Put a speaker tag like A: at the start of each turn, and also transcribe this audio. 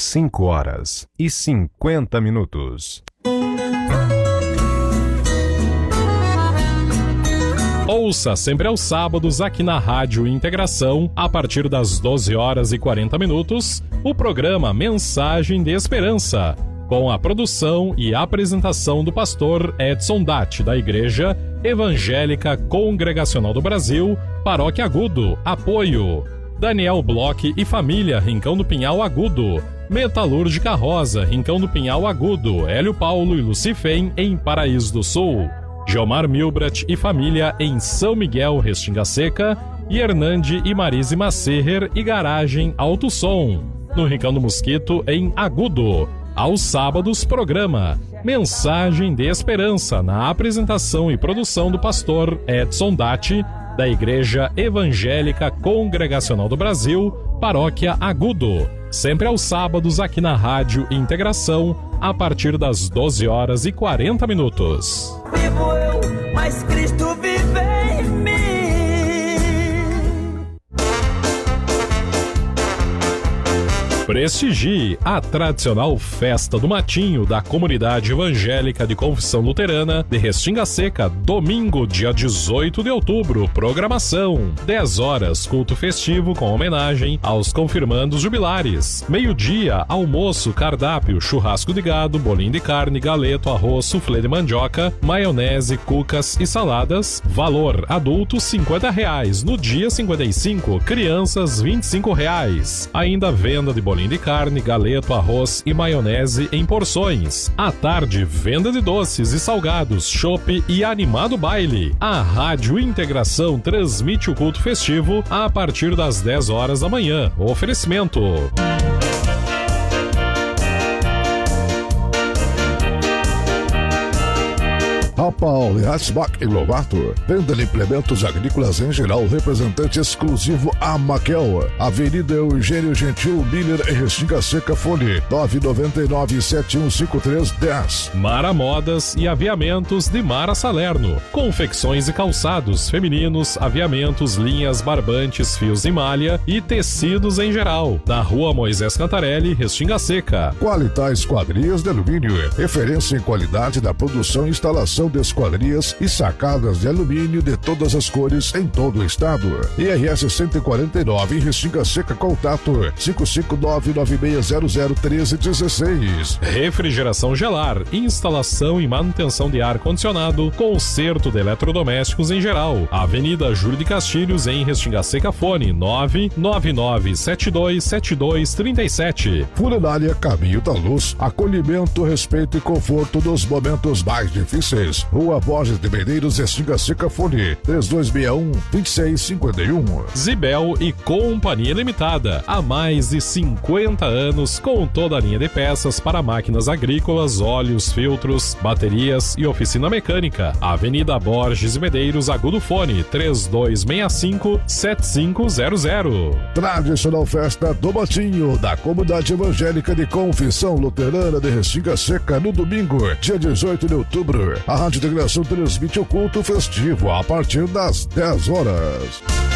A: 5h50. Ouça sempre aos sábados aqui na Rádio Integração, a partir das 12h40, o programa Mensagem de Esperança, com a produção e apresentação do pastor Edson Datti, da Igreja Evangélica Congregacional do Brasil, Paróquia Agudo, Apoio. Daniel Bloch e família, Rincão do Pinhal Agudo. Metalúrgica Rosa, Rincão do Pinhal Agudo, Hélio Paulo e Lucifem, em Paraíso do Sul. Geomar Milbrat e família, em São Miguel, Restinga Seca. E Hernande e Marise Macerrer e Garagem Alto Som, no Rincão do Mosquito, em Agudo. Aos sábados, programa Mensagem de Esperança, na apresentação e produção do pastor Edson Datti, da Igreja Evangélica Congregacional do Brasil, Paróquia Agudo. Sempre aos sábados aqui na Rádio Integração, a partir das 12h40.
B: Vivo eu, mas Cristo vive em mim.
A: Prestigie a tradicional Festa do Matinho da Comunidade Evangélica de Confissão Luterana de Restinga Seca, domingo, dia 18 de outubro. Programação: 10 horas, culto festivo com homenagem aos confirmandos jubilares. Meio-dia, almoço, cardápio, churrasco de gado, bolinho de carne, galeto, arroz, suflê de mandioca, maionese, cucas e saladas. Valor: adultos R$50. No dia 55, crianças R$25. Ainda venda de bolinho de carne, galeto, arroz e maionese em porções. À tarde, venda de doces e salgados, chopp e animado baile. A Rádio Integração transmite o culto festivo a partir das 10 horas da manhã. Oferecimento:
C: Paul Hatzbach e Lovato. Venda de implementos agrícolas em geral. Representante exclusivo Amaquel. Avenida Eugênio Gentil Miller, em Restinga Seca. Fone 999-715310.
A: Mara Modas e Aviamentos de Mara Salerno. Confecções e calçados femininos, aviamentos, linhas, barbantes, fios de malha e tecidos em geral. Na Rua Moisés Cantarelli, Restinga Seca.
C: Qualitar Esquadrias de Alumínio. Referência em qualidade da produção e instalação de esquadrias e sacadas de alumínio de todas as cores em todo o estado. IRS 149, em Restinga Seca. Contato 55996001316.
A: Refrigeração Gelar, instalação e manutenção de ar-condicionado, conserto de eletrodomésticos em geral. Avenida Júlio de Castilhos, em Restinga Seca. Fone 999727237.
C: Funerária Caminho da Luz. Acolhimento, respeito e conforto nos momentos mais difíceis. Rua Borges de Medeiros, Restinga Seca. Fone 3261-2651.
A: Zibel e Companhia Limitada. Há mais de 50 anos, com toda a linha de peças para máquinas agrícolas, óleos, filtros, baterias e oficina mecânica. Avenida Borges de Medeiros, Agudo. Fone 3265-7500.
C: Tradicional Festa do Matinho da Comunidade Evangélica de Confissão Luterana de Restinga Seca, no domingo, dia 18 de outubro. A Rádio Integração transmite o culto festivo a partir das 10 horas.